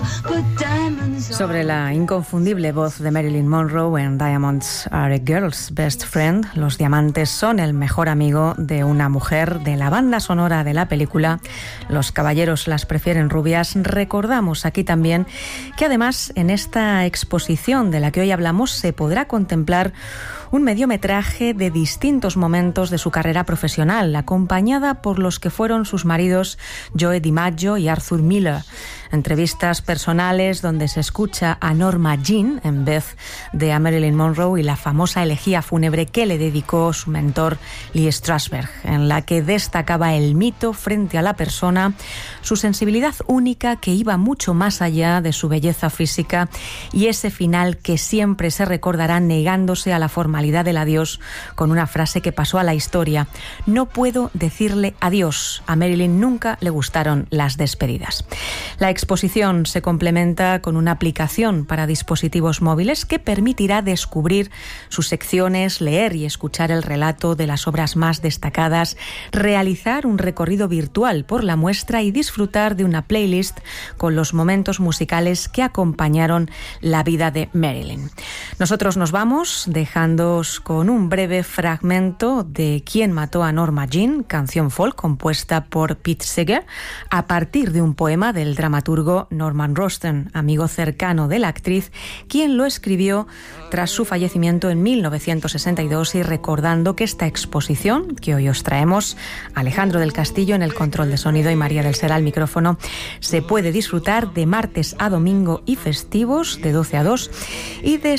Sobre la inconfundible voz de Marilyn Monroe en Diamonds Are a Girl's Best Friend, los diamantes son el mejor amigo de una mujer, de la banda sonora de la película Los caballeros las prefieren rubias, recordamos aquí también que además en esta exposición de la que hoy hablamos se podrá contemplar un mediometraje de distintos momentos de su carrera profesional, acompañada por los que fueron sus maridos Joe DiMaggio y Arthur Miller. Entrevistas personales donde se escucha a Norma Jean en vez de a Marilyn Monroe y la famosa elegía fúnebre que le dedicó su mentor Lee Strasberg, en la que destacaba el mito frente a la persona, su sensibilidad única que iba mucho más allá de su belleza física y ese final que siempre se recordará negándose a la formalidad del adiós con una frase que pasó a la historia: no puedo decirle adiós. A Marilyn nunca le gustaron las despedidas. La exposición se complementa con una aplicación para dispositivos móviles que permitirá descubrir sus secciones, leer y escuchar el relato de las obras más destacadas, realizar un recorrido virtual por la muestra y disfrutar de una playlist con los momentos musicales que acompañaron la vida de Marilyn. Nosotros nos vamos dejándoos con un breve fragmento de Quién mató a Norma Jean, canción folk compuesta por Pete Seeger, a partir de un poema del dramaturgo Norman Rosten, amigo cercano de la actriz, quien lo escribió tras su fallecimiento en 1962, y recordando que esta exposición que hoy os traemos, Alejandro del Castillo en el control de sonido y María del Ser al micrófono, se puede disfrutar de martes a domingo y festivos de 12 a 2 y de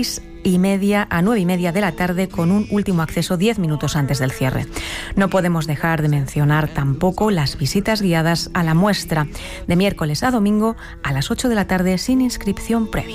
6:30 a 9:30 de la tarde, con un último acceso 10 minutos antes del cierre. No podemos dejar de mencionar tampoco las visitas guiadas a la muestra de miércoles a domingo a las 8 de la tarde sin inscripción previa.